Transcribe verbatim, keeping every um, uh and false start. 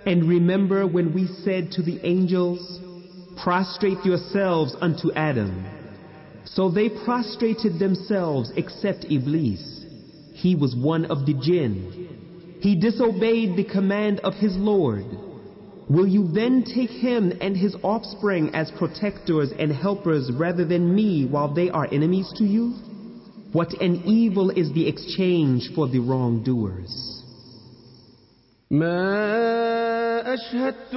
And remember when we said to the angels, prostrate yourselves unto Adam. So they prostrated themselves except Iblis. He was one of the jinn. He disobeyed the command of his Lord. Will you then take him and his offspring as protectors and helpers rather than me while they are enemies to you? What an evil is the exchange for the wrongdoers. ما أشهدت